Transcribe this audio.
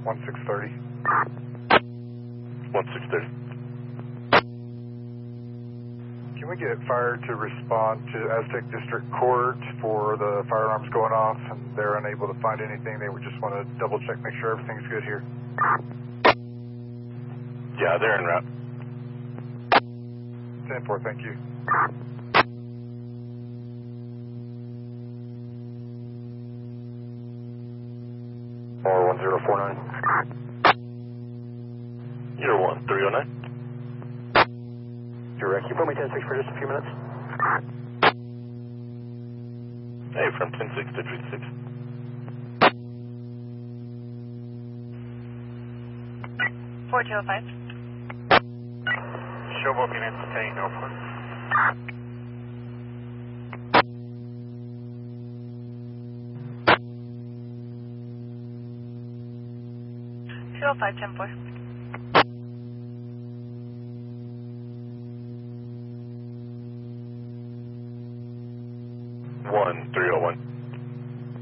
1630. 1630. Can we get fire to respond to Aztec District Court for the fire alarms going off and they're unable to find anything? They would just want to double check, make sure everything's good here. Yeah, they're en route. 10-4, thank you. Or 1049. 01309. Direct. Can you put me 10-6 for just a few minutes? Hey, from 10-6 to 36. Showboat units obtained, Norfolk. Zero 5, 10-4. 1301.